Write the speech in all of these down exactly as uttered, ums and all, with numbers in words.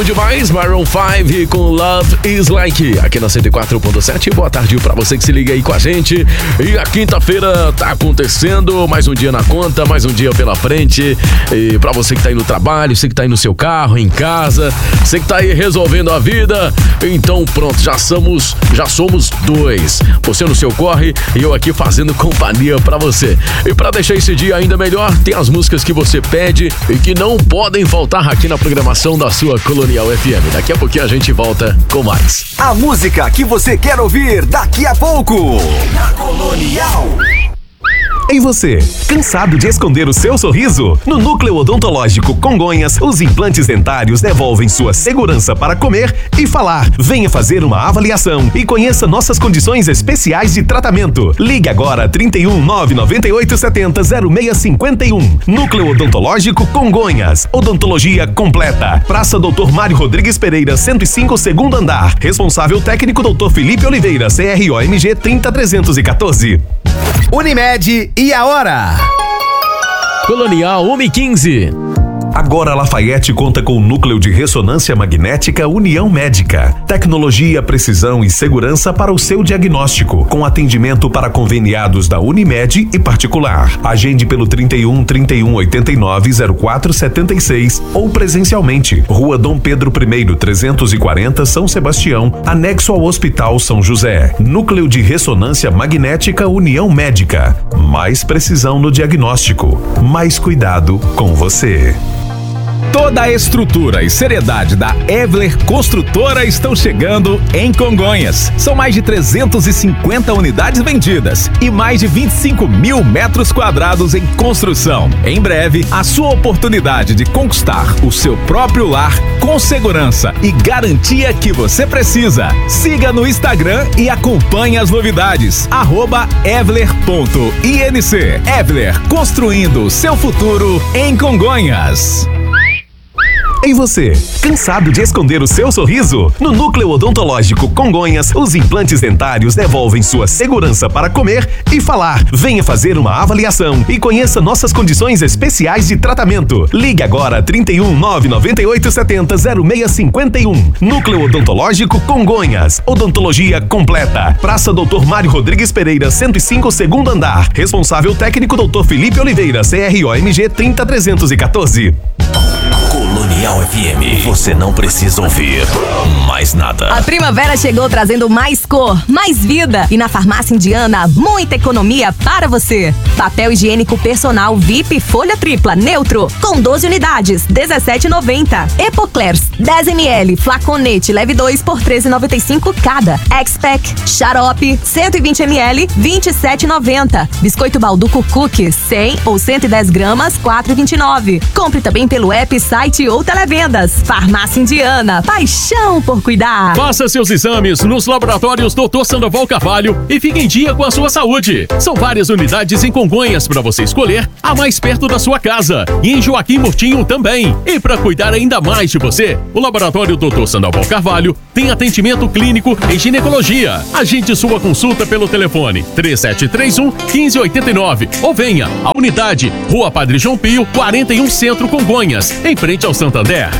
demais, Maroon five com Love Is Like, aqui na cento e quatro ponto sete. Boa tarde pra você que se liga aí com a gente. E a quinta-feira tá acontecendo, mais um dia na conta, mais um dia pela frente. E pra você que tá aí no trabalho, você que tá aí no seu carro, em casa, você que tá aí resolvendo a vida, então pronto, já somos, já somos dois. Você no seu corre e eu aqui fazendo companhia pra você. E pra deixar esse dia ainda melhor, tem as músicas que você pede e que não podem faltar aqui na programação da sua Colonial F M. Daqui a pouquinho a gente volta com mais. A música que você quer ouvir daqui a pouco na Colonial. E você, cansado de esconder o seu sorriso? No Núcleo Odontológico Congonhas, os implantes dentários devolvem sua segurança para comer e falar. Venha fazer uma avaliação e conheça nossas condições especiais de tratamento. Ligue agora trinta e um, nove nove oito sete zero, zero seis cinco um. Núcleo Odontológico Congonhas. Odontologia completa. Praça doutor Mário Rodrigues Pereira, cento e cinco, segundo andar. Responsável técnico doutor Felipe Oliveira, C R O M G trinta trezentos e quatorze. Unimed e a hora? Colonial uma e quinze. Agora Lafayette conta com o núcleo de ressonância magnética União Médica. Tecnologia, precisão e segurança para o seu diagnóstico, com atendimento para conveniados da Unimed e particular. Agende pelo trinta e um, trinta e um, oitenta e nove, zero quatro setenta e seis ou presencialmente. Rua Dom Pedro I, trezentos e quarenta, São Sebastião, anexo ao Hospital São José. Núcleo de ressonância magnética União Médica. Mais precisão no diagnóstico. Mais cuidado com você. Toda a estrutura e seriedade da Evler Construtora estão chegando em Congonhas. São mais de trezentas e cinquenta unidades vendidas e mais de vinte e cinco mil metros quadrados em construção. Em breve, a sua oportunidade de conquistar o seu próprio lar com segurança e garantia que você precisa. Siga no Instagram e acompanhe as novidades. arroba evler ponto inc. Evler, construindo o seu futuro em Congonhas. E você, cansado de esconder o seu sorriso? No Núcleo Odontológico Congonhas, os implantes dentários devolvem sua segurança para comer e falar. Venha fazer uma avaliação e conheça nossas condições especiais de tratamento. Ligue agora trinta e um, nove nove oito sete zero, zero seis cinco um. Núcleo Odontológico Congonhas. Odontologia completa. Praça doutor Mário Rodrigues Pereira, cento e cinco, segundo andar. Responsável técnico doutor Felipe Oliveira, C R O M G trinta trezentos e quatorze. Colonial F M, você não precisa ouvir mais nada. A primavera chegou trazendo mais cor, mais vida e na Farmácia Indiana, muita economia para você. Papel higiênico personal V I P folha tripla neutro com doze unidades, dezessete reais e noventa centavos. Epoclers dez mililitros, flaconete leve dois por treze reais e noventa e cinco centavos cada. X-Pack xarope cento e vinte mililitros, vinte e sete reais e noventa centavos. Biscoito Balduco Cookies cem ou cento e dez gramas, quatro reais e vinte e nove centavos. Compre também pelo app, site ou televendas. Farmácia Indiana, paixão por cuidar. Faça seus exames nos laboratórios doutor Sandoval Carvalho e fique em dia com a sua saúde. São várias unidades em Congonhas para você escolher a mais perto da sua casa. E em Joaquim Murtinho também. E para cuidar ainda mais de você, o laboratório doutor Sandoval Carvalho tem atendimento clínico em ginecologia. Agende sua consulta pelo telefone três sete três um, um cinco oito nove ou venha à unidade Rua Padre João Pio, quarenta e um, Centro Congonhas, em frente ao Santander.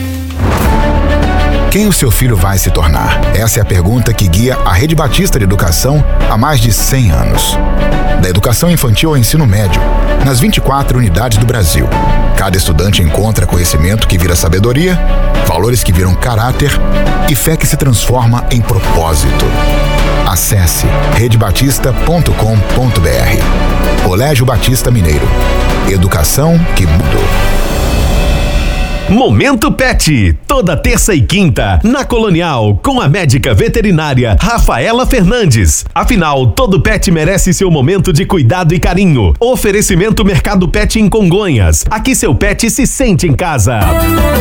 Quem o seu filho vai se tornar? Essa é a pergunta que guia a Rede Batista de Educação há mais de cem anos. Da educação infantil ao ensino médio, nas vinte e quatro unidades do Brasil. Cada estudante encontra conhecimento que vira sabedoria, valores que viram caráter e fé que se transforma em propósito. Acesse rede batista ponto com ponto br. Colégio Batista Mineiro. Educação que muda. Momento Pet, toda terça e quinta, na Colonial, com a médica veterinária Rafaela Fernandes. Afinal, todo pet merece seu momento de cuidado e carinho. Oferecimento Mercado Pet em Congonhas. Aqui seu pet se sente em casa.